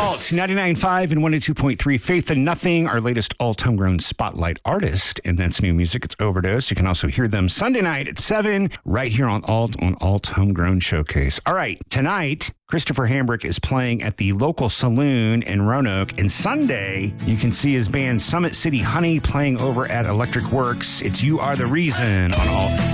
Alt 99.5 and 102.3. Faith in Nothing, our latest alt homegrown spotlight artist. And that's new music. It's Overdose. You can also hear them Sunday night at 7 right here on Alt Homegrown Showcase. All right, tonight, Christopher Hambrick is playing at the local saloon in Roanoke. And Sunday, you can see his band Summit City Honey playing over at Electric Works. It's You Are the Reason on Alt.